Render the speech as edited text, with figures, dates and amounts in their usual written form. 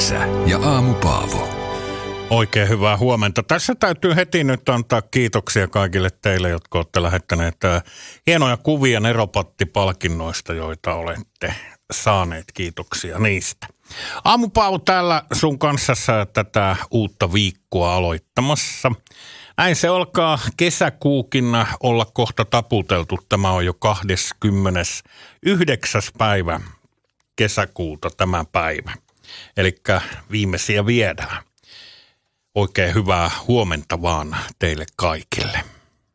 Esa ja Aamu Paavo. Oikein hyvää huomenta. Tässä täytyy heti nyt antaa kiitoksia kaikille teille, jotka olette lähettäneet hienoja kuvia Neropatti-palkinnoista, joita olette saaneet. Kiitoksia niistä. Aamu Paavo täällä sun kanssasi tätä uutta viikkoa aloittamassa. Näin se alkaa kesäkuukin olla kohta taputeltu. Tämä on jo 29. päivä kesäkuuta tämä päivä. Elikkä viimeisiä viedään. Oikein hyvää huomenta vaan teille kaikille.